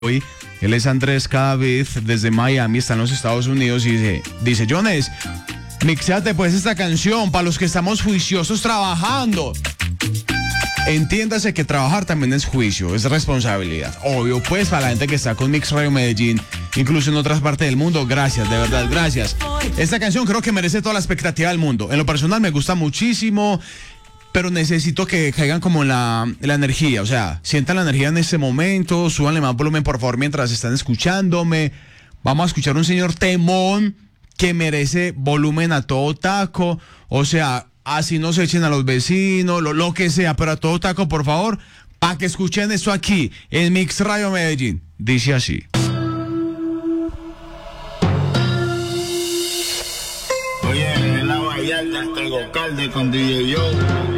hoy. Él es Andrés Cadavid, desde Miami, está en los Estados Unidos y dice, Jones, mixate pues esta canción para los que estamos juiciosos trabajando. Entiéndase que trabajar también es juicio, es responsabilidad. Obvio, pues para la gente que está con Mix Radio Medellín, incluso en otras partes del mundo, gracias, de verdad, gracias. Esta canción creo que merece toda la expectativa del mundo. En lo personal me gusta muchísimo, pero necesito que caigan como la energía, o sea, sientan la energía en este momento, súbanle más volumen por favor mientras están escuchándome. Vamos a escuchar un señor temón que merece volumen a todo taco, o sea, así no se echen a los vecinos, lo que sea, pero a todo taco por favor, para que escuchen esto aquí, en Mix Radio Medellín. Dice así. Oye, en la Vallarta, hasta el Gocalde con DJ Yo.